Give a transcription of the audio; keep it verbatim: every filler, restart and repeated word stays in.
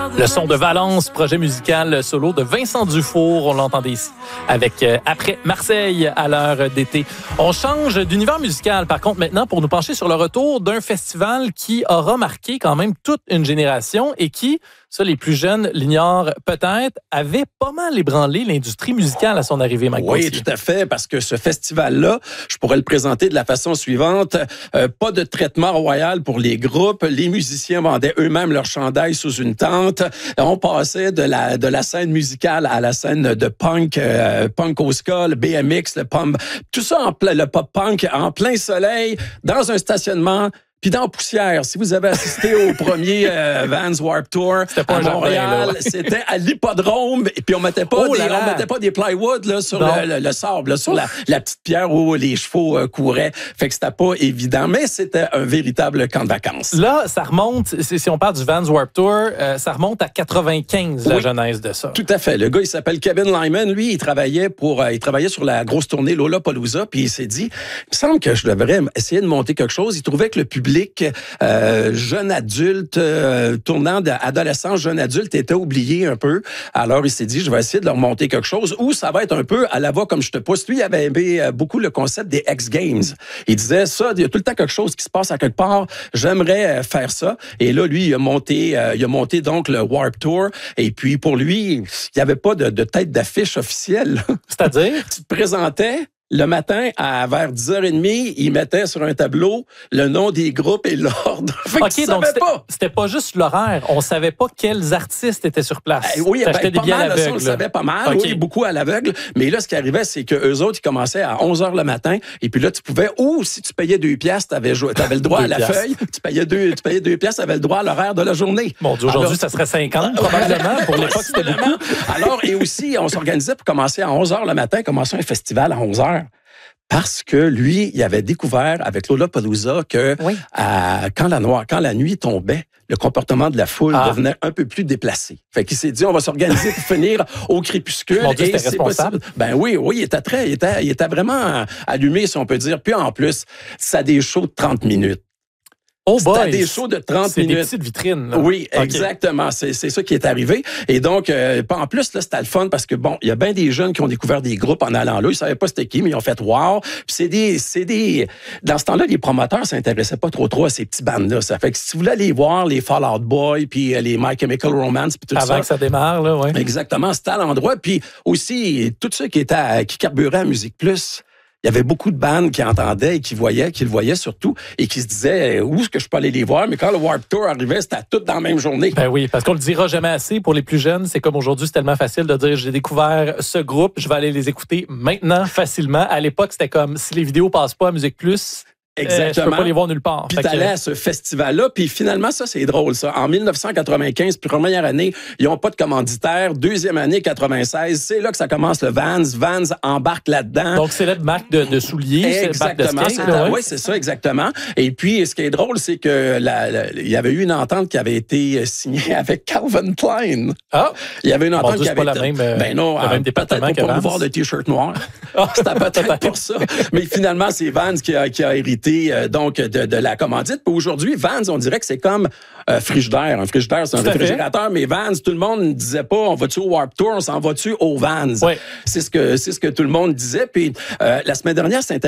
Le son de Valence, projet musical solo de Vincent Dufour, on l'entendait ici, avec euh, Après Marseille à l'heure d'été. On change d'univers musical, par contre, maintenant, pour nous pencher sur le retour d'un festival qui aura marqué quand même toute une génération et qui, ça, les plus jeunes l'ignorent peut-être, avait pas mal ébranlé l'industrie musicale à son arrivée, Mike Oui, Gauthier. tout à fait, parce que ce festival-là, je pourrais le présenter de la façon suivante. Euh, pas de traitement royal pour les groupes. Les musiciens vendaient eux-mêmes leur chandail sous une tente. On passait de la de la scène musicale à la scène de punk, euh, punk au ska, le B M X, le pump, tout ça en plein, le pop-punk en plein soleil, dans un stationnement. Puis dans la poussière, si vous avez assisté au premier euh, Vans Warped Tour pas à Montréal, jardin, là, ouais. C'était à l'hippodrome et puis on mettait pas Oh des, là là. on mettait pas des plywood là sur le, le, le sable, là, sur la, la petite pierre où les chevaux euh, couraient. Fait que c'était pas évident, mais c'était un véritable camp de vacances. Là, ça remonte, si, si on parle du Vans Warped Tour, euh, ça remonte à quatre-vingt-quinze, la Oui. genèse de ça. Tout à fait. Le gars, il s'appelle Kevin Lyman. Lui, il travaillait pour, euh, il travaillait sur la grosse tournée Lollapalooza, puis il s'est dit, il me semble que je devrais essayer de monter quelque chose. Il trouvait que le public euh, jeune adulte, euh, tournant d'adolescence, jeune adulte, était oublié un peu. Alors, il s'est dit, je vais essayer de leur monter quelque chose où ça va être un peu à la va comme je te pousse. Lui, il avait aimé euh, beaucoup le concept des X Games. Il disait, ça, il y a tout le temps quelque chose qui se passe à quelque part. J'aimerais euh, faire ça. Et là, lui, il a monté, euh, il a monté donc le Warped Tour. Et puis, pour lui, il n'y avait pas de, de tête d'affiche officielle. C'est-à-dire? Tu te présentais le matin, à vers dix heures trente, il mettait sur un tableau le nom des groupes et l'ordre. Fait que OK, tu donc savais c'était pas. c'était pas juste l'horaire. On savait pas quels artistes étaient sur place. Eh oui, T'achetais ben, des pas billets mal, à ça, on l'aveugle. le savait pas mal. OK. Oui, beaucoup à l'aveugle. Mais là, ce qui arrivait, c'est que eux autres, ils commençaient à onze heures le matin. Et puis là, tu pouvais, ou si tu payais deux piastres, t'avais, t'avais le droit à Deux la piastres. feuille. Tu payais deux, tu payais deux piastres, t'avais le droit à l'horaire de la journée. Mon Dieu, aujourd'hui, Alors, ça serait cinquante, probablement. Pour l'époque, c'était beaucoup. Alors, et aussi, on s'organisait pour commencer à onze heures le matin, commencer un festival à onze heures. Parce que lui, il avait découvert avec Lollapalooza que Oui. à, quand la noire, quand la nuit tombait, le comportement de la foule Ah. devenait un peu plus déplacé. Fait qu'il s'est dit, on va s'organiser pour finir au crépuscule. Mon Dieu, et c'était c'est responsable. possible. Ben oui, oui, il était très, il était, il était vraiment allumé, si on peut dire. Puis en plus, ça a des shows de trente minutes. Oh C'était boy! des shows de trente C'est des minutes. petites vitrines. là. Oui, OK. exactement. C'est, c'est ça qui est arrivé. Et donc, euh, en plus, là, c'était le fun parce que, bon, il y a bien des jeunes qui ont découvert des groupes en allant là. Ils savaient pas c'était qui, mais ils ont fait « wow ». Puis c'est des, c'est des... Dans ce temps-là, les promoteurs s'intéressaient pas trop trop à ces petits bandes-là. Ça fait que si tu voulais aller voir les Fall Out Boy, puis euh, les My Chemical Romance, puis tout Avant ça... que ça démarre, là, ouais. Exactement, c'était à l'endroit. Puis aussi, tout ceux qui étaient à- qui carburaient à Musique Plus... Il y avait beaucoup de bandes qui entendaient et qui voyaient, qui le voyaient surtout, et qui se disaient où est-ce que je peux aller les voir. Mais quand le Warped Tour arrivait, c'était tout dans la même journée. Ben oui, parce qu'on le dira jamais assez pour les plus jeunes. C'est comme aujourd'hui, c'est tellement facile de dire j'ai découvert ce groupe, je vais aller les écouter maintenant facilement. À l'époque, c'était comme si les vidéos passent pas à Musique Plus. Exactement. Euh, je peux pas les voir nulle part. Puis Fait que- t'allais à ce festival-là, puis finalement, ça, c'est drôle, ça. En dix-neuf cent quatre-vingt-quinze, première année, ils n'ont pas de commanditaire. Deuxième année, quatre-vingt-seize, c'est là que ça commence le Vans. Vans embarque là-dedans. Donc, c'est la marque de, de souliers, c'est la marque de Exactement. skate. c'est- là, ouais. Oui, c'est ça, exactement. Et puis, ce qui est drôle, c'est que la- la- il y avait eu une entente qui avait été signée avec Calvin Klein. Ah! Il y avait une Mon entente Dieu, qui c'est avait pas été... la même, euh, ben non, le même euh, département peut-être que pas pour Vans. voir le T-shirt noir. Ah. C'était peut-être pour ça. Mais finalement, c'est Vans qui a, qui a hérité euh, donc de, de la commandite. Puis aujourd'hui, Vans, on dirait que c'est comme euh, Frigidaire. Un frigidaire, c'est un Tout à fait. réfrigérateur, mais Vans, tout le monde ne disait pas on va-tu au Warped Tour, on s'en va-tu au Vans. Ouais. C'est ce que c'est ce que tout le monde disait. Puis euh, la semaine dernière, c'est intéressant.